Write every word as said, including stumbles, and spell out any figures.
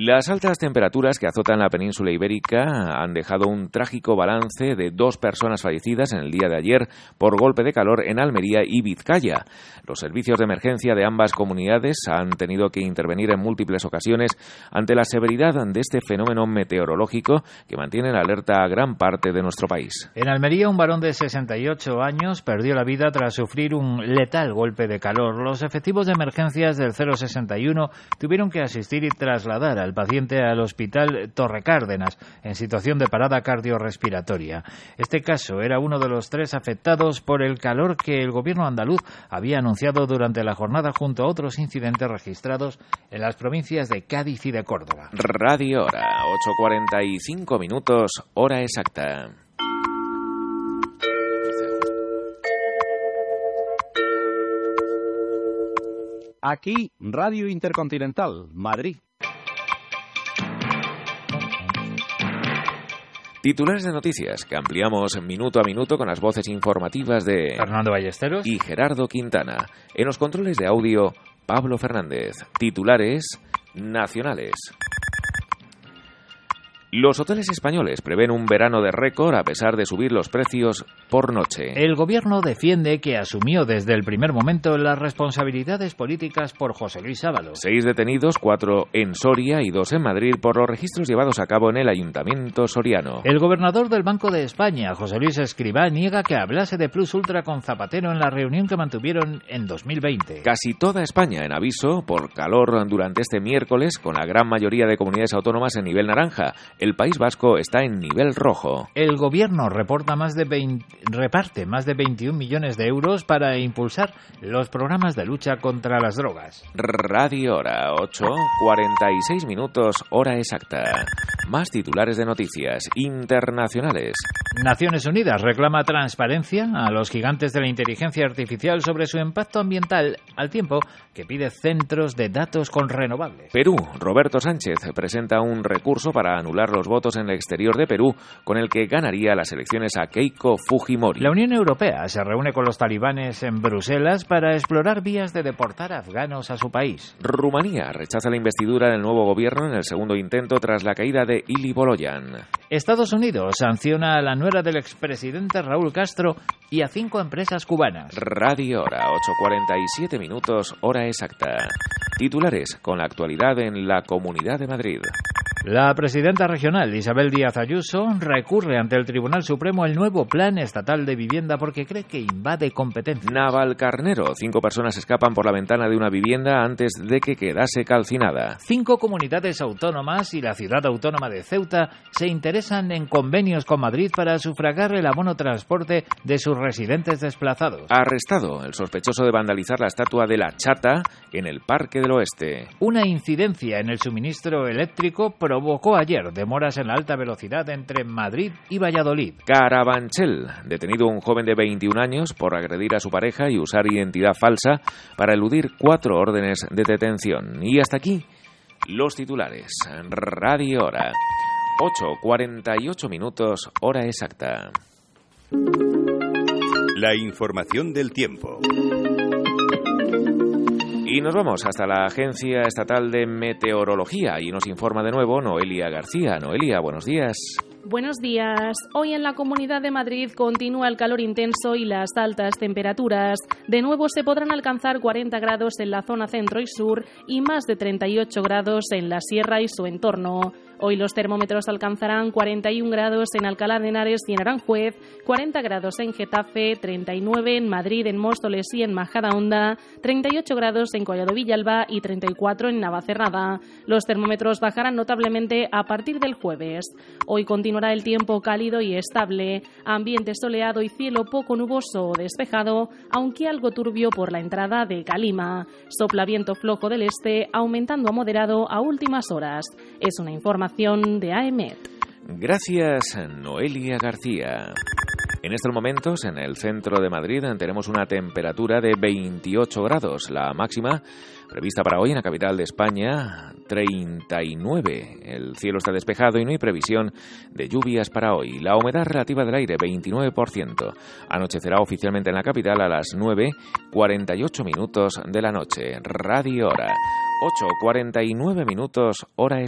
Las altas temperaturas que azotan la península ibérica han dejado un trágico balance de dos personas fallecidas en el día de ayer por golpe de calor en Almería y Vizcaya. Los servicios de emergencia de ambas comunidades han tenido que intervenir en múltiples ocasiones ante la severidad de este fenómeno meteorológico que mantiene en alerta a gran parte de nuestro país. En Almería, un varón de sesenta y ocho años perdió la vida tras sufrir un letal golpe de calor. Los efectivos de emergencias del cero sesenta y uno tuvieron que asistir y trasladar al paciente al hospital Torre Cárdenas en situación de parada cardiorrespiratoria. Este caso era uno de los tres afectados por el calor que el gobierno andaluz había anunciado durante la jornada junto a otros incidentes registrados en las provincias de Cádiz y de Córdoba. Radio Hora, ocho cuarenta y cinco minutos, hora exacta. Aquí, Radio Intercontinental, Madrid. Titulares de noticias que ampliamos minuto a minuto con las voces informativas de Fernando Ballesteros y Gerardo Quintana. En los controles de audio, Pablo Fernández. Titulares nacionales. Los hoteles españoles prevén un verano de récord a pesar de subir los precios por noche. El gobierno defiende que asumió desde el primer momento las responsabilidades políticas por José Luis Ábalos. Seis detenidos, cuatro en Soria y dos en Madrid por los registros llevados a cabo en el Ayuntamiento soriano. El gobernador del Banco de España, José Luis Escrivá, niega que hablase de Plus Ultra con Zapatero en la reunión que mantuvieron en dos mil veinte. Casi toda España en aviso por calor durante este miércoles, con la gran mayoría de comunidades autónomas en nivel naranja. El País Vasco está en nivel rojo. El gobierno reporta más de veinte, reparte más de veintiún millones de euros para impulsar los programas de lucha contra las drogas. Radio Hora, ocho cuarenta y seis minutos, hora exacta. Más titulares de noticias internacionales. Naciones Unidas reclama transparencia a los gigantes de la inteligencia artificial sobre su impacto ambiental, al tiempo que pide centros de datos con renovables. Perú. Roberto Sánchez presenta un recurso para anular los votos en el exterior de Perú, con el que ganaría las elecciones a Keiko Fujimori. La Unión Europea se reúne con los talibanes en Bruselas para explorar vías de deportar afganos a su país. Rumanía rechaza la investidura del nuevo gobierno en el segundo intento tras la caída de Ili Boloyan. Estados Unidos sanciona a la nuera del expresidente Raúl Castro y a cinco empresas cubanas. Radio Hora, ocho cuarenta y siete minutos, hora exacta. Titulares con la actualidad en la Comunidad de Madrid. La presidenta regional, Isabel Díaz Ayuso, recurre ante el Tribunal Supremo el nuevo Plan Estatal de Vivienda porque cree que invade competencias. Navalcarnero. Cinco personas escapan por la ventana de una vivienda antes de que quedase calcinada. Cinco comunidades autónomas y la ciudad autónoma de Ceuta se interesan en convenios con Madrid para sufragar el abono transporte de sus residentes desplazados. Arrestado el sospechoso de vandalizar la estatua de la Chata en el Parque del Oeste. Una incidencia en el suministro eléctrico provocó ayer demoras en la alta velocidad entre Madrid y Valladolid. Carabanchel. Detenido un joven de veintiún años por agredir a su pareja y usar identidad falsa para eludir cuatro órdenes de detención. Y hasta aquí los titulares. Radio Hora. ocho cuarenta y ocho minutos, hora exacta. La información del tiempo. Y nos vamos hasta la Agencia Estatal de Meteorología y nos informa de nuevo Noelia García. Noelia, buenos días. Buenos días. Hoy en la Comunidad de Madrid continúa el calor intenso y las altas temperaturas. De nuevo se podrán alcanzar cuarenta grados en la zona centro y sur y más de treinta y ocho grados en la sierra y su entorno. Hoy los termómetros alcanzarán cuarenta y un grados en Alcalá de Henares y en Aranjuez, cuarenta grados en Getafe, treinta y nueve en Madrid, en Móstoles y en Majadahonda, treinta y ocho grados en Collado Villalba y treinta y cuatro en Navacerrada. Los termómetros bajarán notablemente a partir del jueves. Hoy continuará el tiempo cálido y estable, ambiente soleado y cielo poco nuboso o despejado, aunque algo turbio por la entrada de calima. Sopla viento flojo del este, aumentando a moderado a últimas horas. Es una información de A E M E T. Gracias, Noelia García. En estos momentos, en el centro de Madrid, tenemos una temperatura de veintiocho grados. La máxima prevista para hoy en la capital de España, treinta y nueve. El cielo está despejado y no hay previsión de lluvias para hoy. La humedad relativa del aire, veintinueve por ciento. Anochecerá oficialmente en la capital a las nueve cuarenta y ocho minutos de la noche. Radio Hora, ocho cuarenta y nueve minutos, hora exacta.